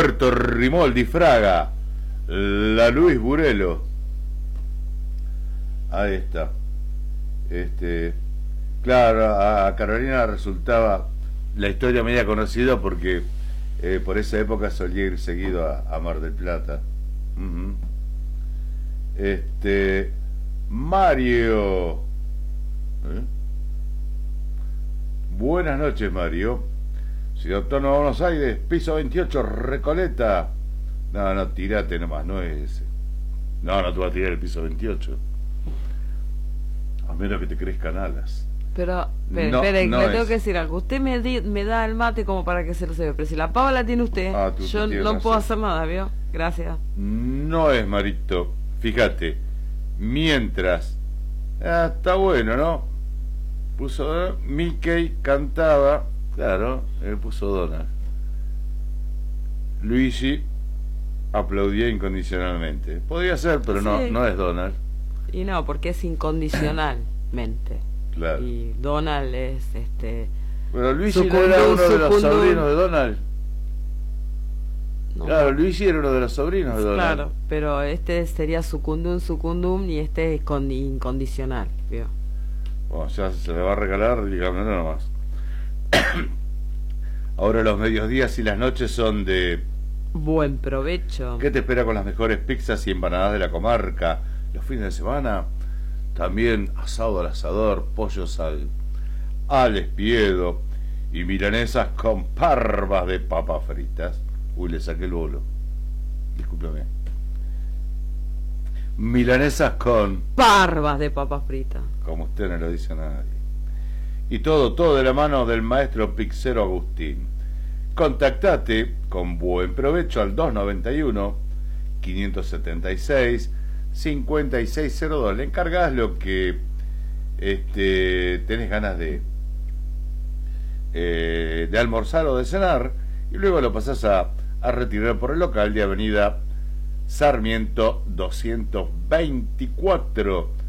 Puerto Rimoldi, Fraga, la Luis Burelo. Ahí está. Claro, a Carolina resultaba la historia media conocida porque por esa época solía ir seguido a Mar del Plata. Uh-huh. Mario. Buenas noches, Mario. Ciudad Autónoma de Buenos Aires, piso 28, Recoleta. No, tirate nomás, no es ese. No te va a tirar el piso 28. A menos que te crezcan alas. Pero, espere, le tengo que decir algo. Usted me da el mate como para que se lo sepa. Pero si la pava la tiene usted, yo no puedo hacer nada, ¿vio? Gracias. No es, Marito. Fíjate, mientras... está bueno, ¿no? Puso Mickey, cantaba... Claro, él puso Donald. Luigi aplaudía incondicionalmente. Podría ser, pero sí. No es Donald. Y no, porque es incondicionalmente. Claro. Y Donald es Pero Luigi no era uno de los sobrinos de Donald. No. Claro, Luigi era uno de los sobrinos de Donald. Claro, pero sería sucundum y este es incondicional, ¿vio? Bueno, ya se le va a regalar, dígame nomás. Ahora los mediodías y las noches son de... Buen provecho. ¿Qué te espera con las mejores pizzas y empanadas de la comarca? Los fines de semana, también asado al asador, pollos al espiedo y milanesas con parvas de papas fritas. Uy, le saqué el bolo. Discúlpeme. Milanesas con... parvas de papas fritas. Como usted no lo dice a nadie. Y todo de la mano del maestro pizzero Agustín. Contactate con buen provecho al 291-576-5602. Le encargás lo que tenés ganas de almorzar o de cenar y luego lo pasás a retirar por el local de Avenida Sarmiento 224